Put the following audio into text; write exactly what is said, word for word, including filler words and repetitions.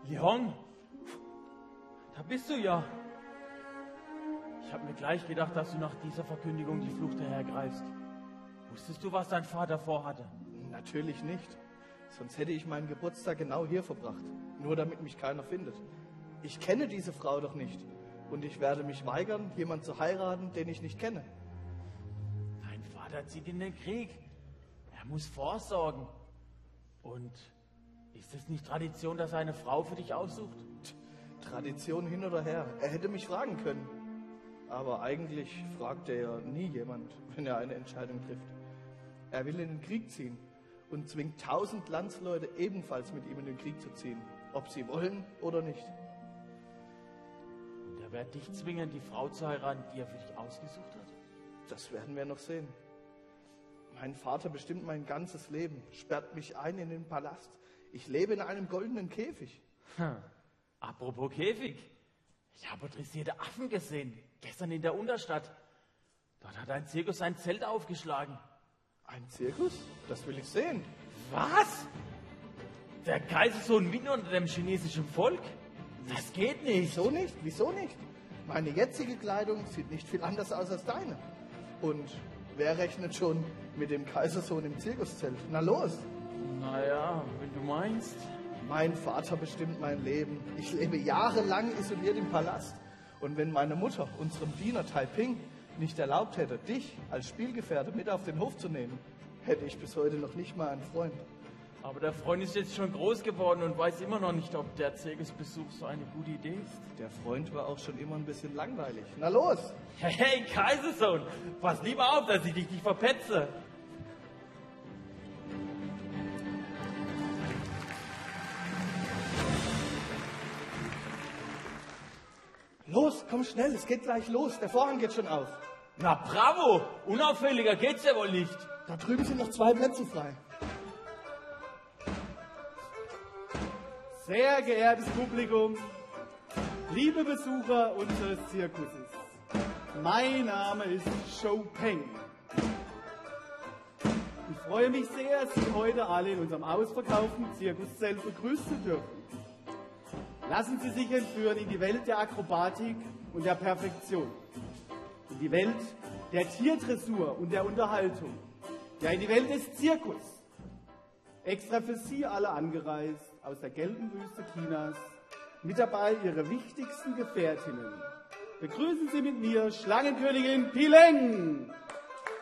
Leon, da bist du ja. Ich habe mir gleich gedacht, dass du nach dieser Verkündigung die Flucht dahergreifst. Wusstest du, was dein Vater vorhatte? Natürlich nicht. Sonst hätte ich meinen Geburtstag genau hier verbracht. Nur damit mich keiner findet. Ich kenne diese Frau doch nicht. Und ich werde mich weigern, jemanden zu heiraten, den ich nicht kenne. Dein Vater zieht in den Krieg. Er muss vorsorgen. Und ist es nicht Tradition, dass er eine Frau für dich aussucht? Tradition hin oder her. Er hätte mich fragen können. Aber eigentlich fragt er ja nie jemand, wenn er eine Entscheidung trifft. Er will in den Krieg ziehen und zwingt tausend Landsleute ebenfalls mit ihm in den Krieg zu ziehen, ob sie wollen oder nicht. Und er wird dich zwingen, die Frau zu heiraten, die er für dich ausgesucht hat? Das werden wir noch sehen. Mein Vater bestimmt mein ganzes Leben, sperrt mich ein in den Palast. Ich lebe in einem goldenen Käfig. Hm. Apropos Käfig. Ich habe dressierte Affen gesehen, gestern in der Unterstadt. Dort hat ein Zirkus sein Zelt aufgeschlagen. Ein Zirkus? Das will ich sehen. Was? Der Kaisersohn mitten unter dem chinesischen Volk? Das geht nicht. Wieso nicht? Wieso nicht? Meine jetzige Kleidung sieht nicht viel anders aus als deine. Und wer rechnet schon mit dem Kaisersohn im Zirkuszelt? Na los! Naja, wenn du meinst. Mein Vater bestimmt mein Leben. Ich lebe jahrelang isoliert im Palast. Und wenn meine Mutter unserem Diener Taiping nicht erlaubt hätte, dich als Spielgefährte mit auf den Hof zu nehmen, hätte ich bis heute noch nicht mal einen Freund. Aber der Freund ist jetzt schon groß geworden und weiß immer noch nicht, ob der Zirkusbesuch so eine gute Idee ist. Der Freund war auch schon immer ein bisschen langweilig. Na los! Hey, Kaisersohn, pass lieber auf, dass ich dich nicht verpetze. Los, komm schnell, es geht gleich los. Der Vorhang geht schon auf. Na bravo, unauffälliger geht's ja wohl nicht. Da drüben sind noch zwei Plätze frei. Sehr geehrtes Publikum, liebe Besucher unseres Zirkuses, mein Name ist Shou Peng. Ich freue mich sehr, Sie heute alle in unserem ausverkauften Zirkuszelt begrüßen zu dürfen. Lassen Sie sich entführen in die Welt der Akrobatik und der Perfektion, in die Welt der Tierdressur und der Unterhaltung, ja in die Welt des Zirkus. Extra für Sie alle angereist aus der gelben Wüste Chinas, mit dabei Ihre wichtigsten Gefährtinnen. Begrüßen Sie mit mir Schlangenkönigin Pileng!